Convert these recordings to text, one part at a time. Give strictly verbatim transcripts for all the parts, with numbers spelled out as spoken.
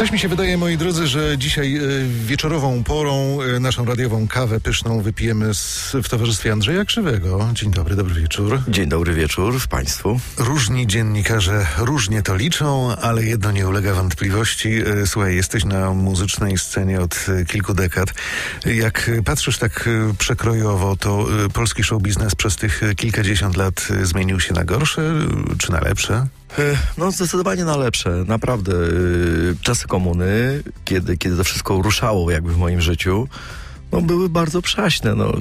Coś mi się wydaje, moi drodzy, że dzisiaj y, wieczorową porą y, naszą radiową kawę pyszną wypijemy z, w towarzystwie Andrzeja Krzywego. Dzień dobry, dobry wieczór. Dzień dobry wieczór w Państwu. Różni dziennikarze różnie to liczą, ale jedno nie ulega wątpliwości. Y, słuchaj, jesteś na muzycznej scenie od y, kilku dekad. Jak y, patrzysz tak y, przekrojowo, to y, polski show biznes przez tych y, kilkadziesiąt lat y, zmienił się na gorsze y, czy na lepsze? No zdecydowanie na lepsze, naprawdę. Czasy komuny, kiedy, kiedy to wszystko ruszało jakby w moim życiu, no były bardzo przaśne, no.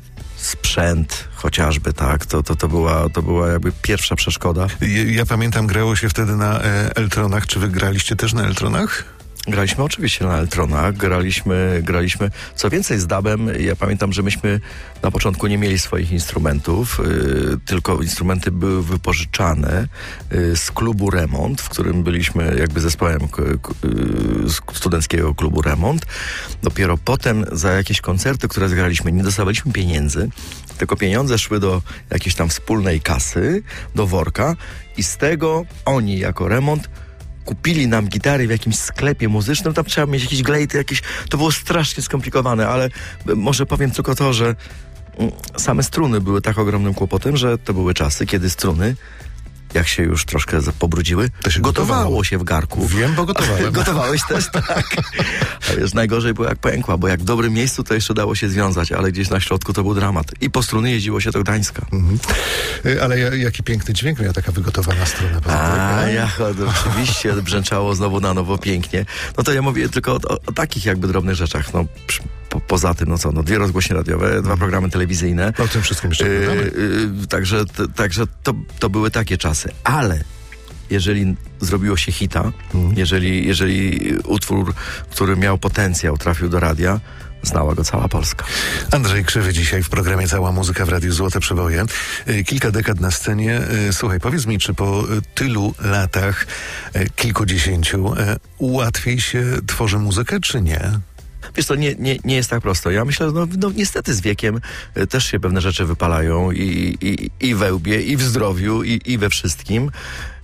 Sprzęt chociażby, tak, to, to, to, była, to była jakby pierwsza przeszkoda. Ja, ja pamiętam, grało się wtedy na e, Eltronach. Czy wy graliście też na Eltronach? Graliśmy oczywiście na Eltronach, graliśmy, graliśmy, co więcej z dubem, ja pamiętam, że myśmy na początku nie mieli swoich instrumentów, yy, tylko instrumenty były wypożyczane yy, z klubu Remont, w którym byliśmy jakby zespołem k- k- yy, studenckiego klubu Remont. Dopiero potem za jakieś koncerty, które zgraliśmy, nie dostawaliśmy pieniędzy, tylko pieniądze szły do jakiejś tam wspólnej kasy, do worka i z tego oni jako Remont kupili nam gitary w jakimś sklepie muzycznym, tam trzeba mieć jakieś glejty, jakieś... To było strasznie skomplikowane, ale może powiem tylko to, że same struny były tak ogromnym kłopotem, że to były czasy, kiedy struny, jak się już troszkę pobrudziły, to się gotowało, gotowało się w garku. Wiem, bo gotowałem. Gotowałeś też, tak. A wiesz, najgorzej było jak pękła, bo jak w dobrym miejscu to jeszcze dało się związać, ale gdzieś na środku to był dramat. I po struny jeździło się do Gdańska. Mhm. Ale jaki piękny dźwięk miała taka wygotowana struna. A, ja, oczywiście brzęczało znowu na nowo pięknie. No to ja mówię tylko o, o, o takich jakby drobnych rzeczach. No, po, poza tym, no co, no dwie rozgłośnie radiowe, dwa programy telewizyjne. O tym wszystkim jeszcze yy, yy, Także, t, także to, to były takie czasy. Ale jeżeli zrobiło się hita, mm. jeżeli, jeżeli utwór, który miał potencjał, trafił do radia, znała go cała Polska. Andrzej Krzywy dzisiaj w programie Cała Muzyka w Radiu Złote Przeboje. Kilka dekad na scenie. Słuchaj, powiedz mi, czy po tylu latach, kilkudziesięciu, łatwiej się tworzy muzykę, czy nie? Wiesz, to nie, nie, nie jest tak prosto. Ja myślę, że no, no niestety z wiekiem y, też się pewne rzeczy wypalają i, i, i we łbie, i w zdrowiu, i, i we wszystkim.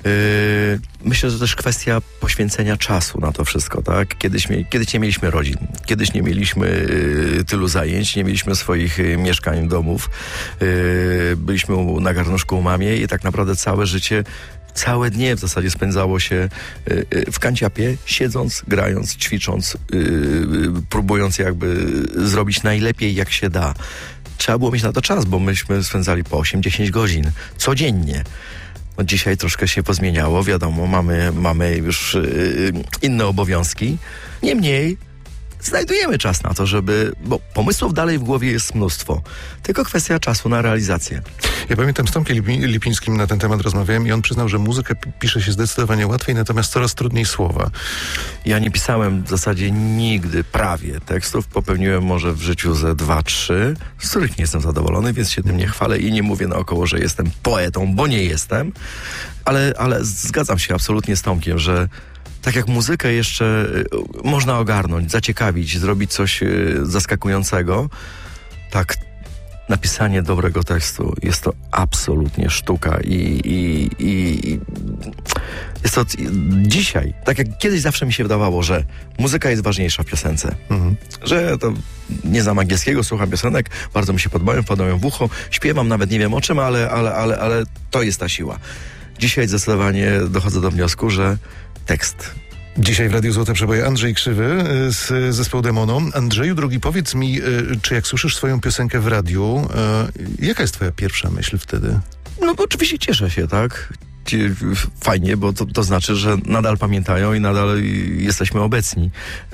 Yy, myślę, że też kwestia poświęcenia czasu na to wszystko, tak? Kiedyś, mie- kiedyś nie mieliśmy rodzin, kiedyś nie mieliśmy yy, tylu zajęć, nie mieliśmy swoich yy, mieszkań, domów. Yy, byliśmy u, na garnuszku u mamie i tak naprawdę całe życie, całe dnie w zasadzie spędzało się y, y, w kanciapie, siedząc, grając, ćwicząc, y, y, próbując jakby zrobić najlepiej jak się da. Trzeba było mieć na to czas, bo myśmy spędzali po osiem dziesięć godzin codziennie. No dzisiaj troszkę się pozmieniało, wiadomo, mamy, mamy już y, inne obowiązki. Niemniej znajdujemy czas na to, żeby... Bo pomysłów dalej w głowie jest mnóstwo. Tylko kwestia czasu na realizację. Ja pamiętam, z Tomkiem Lipińskim na ten temat rozmawiałem i on przyznał, że muzykę pisze się zdecydowanie łatwiej, natomiast coraz trudniej słowa. Ja nie pisałem w zasadzie nigdy prawie tekstów. Popełniłem może w życiu ze dwa, trzy, z których nie jestem zadowolony, więc się tym nie chwalę i nie mówię naokoło, że jestem poetą, bo nie jestem. Ale, ale zgadzam się absolutnie z Tomkiem, że tak jak muzykę jeszcze y, można ogarnąć, zaciekawić, zrobić coś y, zaskakującego, tak napisanie dobrego tekstu jest to absolutnie sztuka i, i, i jest to dzisiaj, tak jak kiedyś zawsze mi się wydawało, że muzyka jest ważniejsza w piosence. Mhm. Że to nie znam angielskiego, słucham piosenek, bardzo mi się podobają, wpadają w ucho, śpiewam, nawet nie wiem o czym, ale, ale, ale, ale to jest ta siła. Dzisiaj zdecydowanie dochodzę do wniosku, że tekst. Dzisiaj w Radiu Złote Przeboje Andrzej Krzywy z zespołu Demono. Andrzeju, drogi, powiedz mi, czy jak słyszysz swoją piosenkę w radiu, jaka jest twoja pierwsza myśl wtedy? No bo oczywiście cieszę się, tak? Fajnie, bo to, to znaczy, że nadal pamiętają i nadal jesteśmy obecni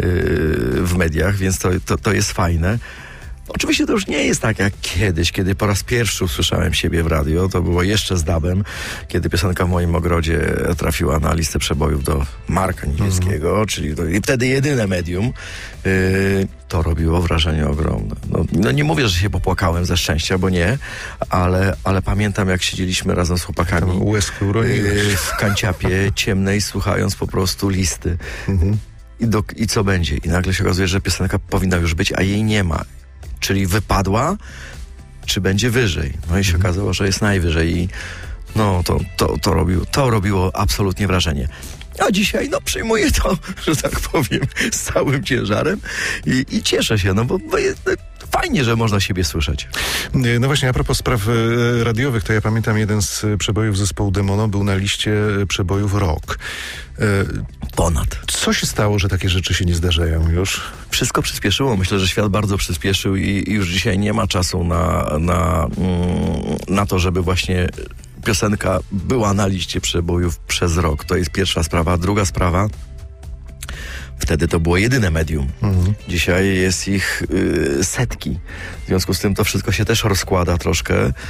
w mediach, więc to, to, to jest fajne. Oczywiście to już nie jest tak jak kiedyś, kiedy po raz pierwszy usłyszałem siebie w radio. To było jeszcze z dubem, kiedy piosenka w moim ogrodzie trafiła na listę przebojów do Marka Niebieskiego, mm. czyli to, i wtedy jedyne medium. Yy, to robiło wrażenie ogromne. No, no nie mówię, że się popłakałem ze szczęścia, bo nie, ale, ale pamiętam, jak siedzieliśmy razem z chłopakami yy, w kanciapie ciemnej, słuchając po prostu listy. Mm-hmm. I, do, I co będzie? I nagle się okazuje, że piosenka powinna już być, a jej nie ma. Czyli wypadła, czy będzie wyżej. No i się okazało, że jest najwyżej i no to, to, to, robiło, to robiło absolutnie wrażenie. A dzisiaj, no, przyjmuję to, że tak powiem, z całym ciężarem i, i cieszę się, no bo, bo jest, fajnie, że można siebie słyszeć. No właśnie, a propos spraw e, radiowych, to ja pamiętam, jeden z przebojów zespołu Demono był na liście przebojów rock. E, Ponad. Co się stało, że takie rzeczy się nie zdarzają już? Wszystko przyspieszyło. Myślę, że świat bardzo przyspieszył i, i już dzisiaj nie ma czasu na, na, mm, na to, żeby właśnie piosenka była na liście przebojów przez rok. To jest pierwsza sprawa. Druga sprawa, wtedy to było jedyne medium. Mhm. Dzisiaj jest ich y, setki. W związku z tym to wszystko się też rozkłada troszkę y,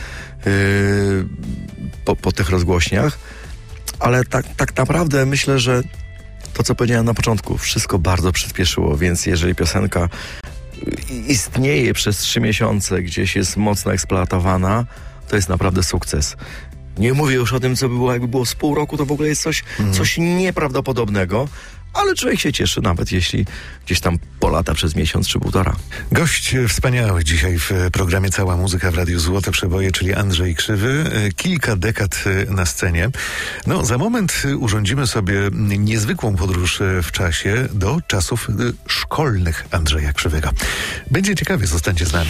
po, po tych rozgłośniach. Ale tak, tak naprawdę myślę, że to, co powiedziałem na początku, wszystko bardzo przyspieszyło, więc jeżeli piosenka istnieje przez trzy miesiące, gdzieś jest mocno eksploatowana, to jest naprawdę sukces. Nie mówię już o tym, co by było, jakby było z pół roku, to w ogóle jest coś, mm. coś nieprawdopodobnego, ale człowiek się cieszy, nawet jeśli gdzieś tam polata przez miesiąc czy półtora. Gość wspaniały dzisiaj w programie Cała Muzyka w Radiu Złote Przeboje, czyli Andrzej Krzywy. Kilka dekad na scenie. No, za moment urządzimy sobie niezwykłą podróż w czasie do czasów szkolnych Andrzeja Krzywego. Będzie ciekawie, zostańcie z nami.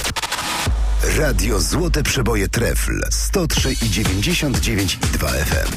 Radio Złote Przeboje Trefl sto trzy i dziewięćdziesiąt dziewięć i dwa F M.